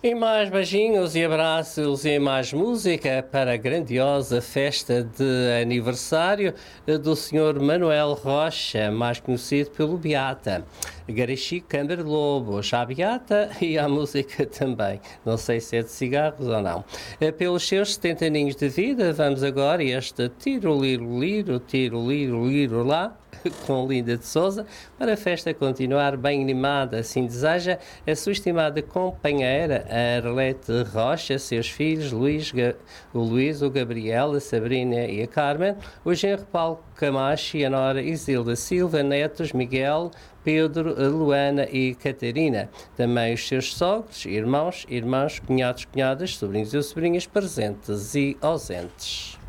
E mais beijinhos e abraços e mais música para a grandiosa festa de aniversário do Sr. Manuel Rocha, mais conhecido pelo Beata. Garaxi Câmara Lobo, já Beata e a música também. Não sei se é de cigarros ou não. Pelos seus 70 aninhos de vida, vamos agora a este tiro-liro-liro lá, com Linda de Souza, para a festa continuar bem animada. Assim deseja a sua estimada companheira, a Arlete Rocha, seus filhos, o Luís, o Gabriel, a Sabrina e a Carmen, o genro Paulo Camacho e a nora Isilda Silva, netos Miguel, Pedro, Luana e Catarina. Também os seus sogros, irmãos, irmãs, cunhados, cunhadas, sobrinhos e sobrinhas presentes e ausentes.